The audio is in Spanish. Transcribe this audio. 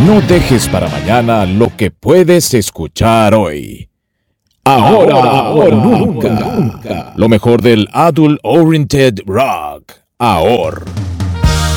No dejes para mañana lo que puedes escuchar hoy. Ahora o nunca. Lo mejor del Adult Oriented Rock. Ahora.